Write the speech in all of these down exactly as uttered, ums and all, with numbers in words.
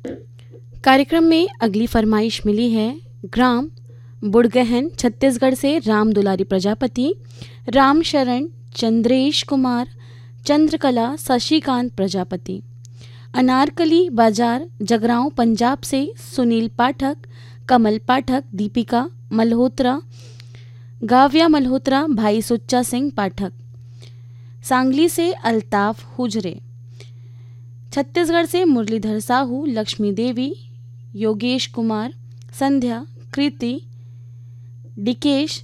कार्यक्रम में अगली फरमाइश मिली है ग्राम बुड़गहन छत्तीसगढ़ से राम दुलारी प्रजापति, राम शरण, चंद्रेश कुमार, चंद्रकला, शशिकांत प्रजापति। अनारकली बाजार जगरांव पंजाब से सुनील पाठक, कमल पाठक, दीपिका मल्होत्रा, गाव्या मल्होत्रा, भाई सुच्चा सिंह पाठक। सांगली से अल्ताफ हुजरे, छत्तीसगढ़ से मुरलीधर साहू, लक्ष्मी देवी, योगेश कुमार, संध्या, कृति, डिकेश।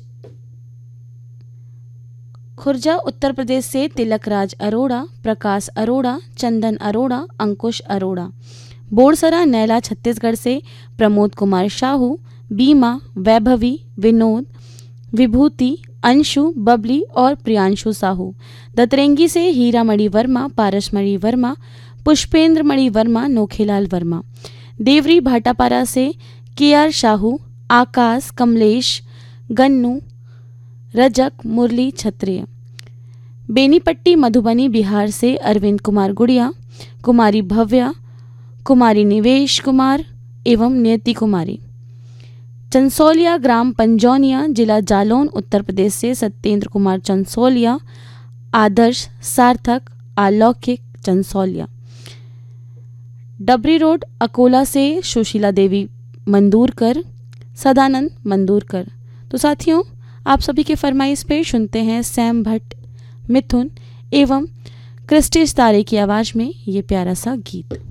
खुर्जा उत्तर प्रदेश से तिलक राज अरोड़ा, प्रकाश अरोड़ा, चंदन अरोड़ा, अंकुश अरोड़ा। बोरसरा नैला छत्तीसगढ़ से प्रमोद कुमार साहू, बीमा, वैभवी, विनोद, विभूति, अंशु, बबली और प्रियांशु साहू। दतरेंगी से हीरामणि वर्मा, पारसमणि वर्मा, पुष्पेंद्र मणि वर्मा, नोखेलाल वर्मा। देवरी भाटापारा से के आर साहू, आकाश, कमलेश, गन्नू, रजक, मुरली छत्रिय। बेनीपट्टी मधुबनी बिहार से अरविंद कुमार गुड़िया, कुमारी भव्या, कुमारी निवेश कुमार एवं नियति कुमारी। चंसौलिया ग्राम पंजौनिया जिला जालौन उत्तर प्रदेश से सत्येंद्र कुमार चंसौलिया, आदर्श, सार्थक, अलौकिक चंसौलिया। डबरी रोड अकोला से सुशीला देवी मंदूरकर, सदानंद मंदूरकर। तो साथियों, आप सभी के फरमाइश पे सुनते हैं सैम भट्ट, मिथुन एवं क्रिस्टी तारे की आवाज़ में ये प्यारा सा गीत।